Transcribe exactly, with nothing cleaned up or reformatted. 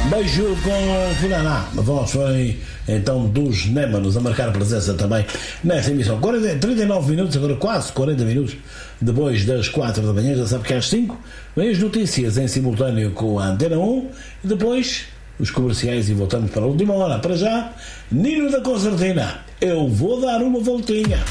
Beijo com Finaná. A voz foi então dos Némanos a marcar a presença também nesta emissão. quarenta, trinta e nove minutos, agora quase quarenta minutos depois das quatro da manhã. Já sabe que às cinco vem as notícias em simultâneo com a Antena um e depois os comerciais e voltamos para a última hora. Para já, Nino da Concertina, eu vou dar uma voltinha.